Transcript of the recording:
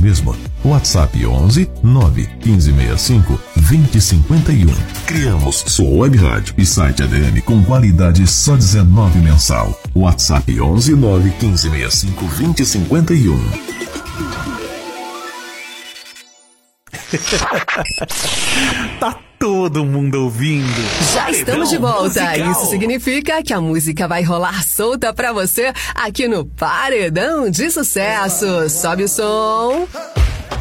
mesmo. WhatsApp 11 91565 2051. Criamos sua web rádio e site ADM com qualidade só 19 mensal. WhatsApp 11 91565 2051. Tá todo mundo ouvindo. Já estamos de volta. Musical. Isso significa que a música vai rolar solta pra você aqui no Paredão de Sucesso. Sobe o som.